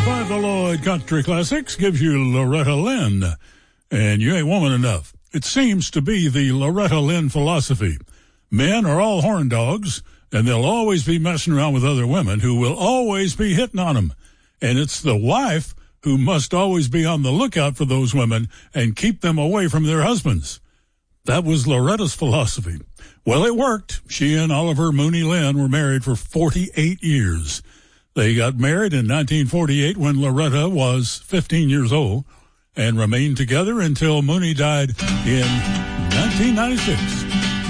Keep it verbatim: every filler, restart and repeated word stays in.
by the Lloyd Country Classics gives you Loretta Lynn. And you ain't woman enough. It seems to be the Loretta Lynn philosophy. Men are all horn dogs, and they'll always be messing around with other women who will always be hitting on them. And it's the wife who must always be on the lookout for those women and keep them away from their husbands. That was Loretta's philosophy. Well, it worked. She and Oliver Mooney Lynn were married for forty-eight years. They got married in nineteen forty-eight when Loretta was fifteen years old and remained together until Mooney died in nineteen ninety-six.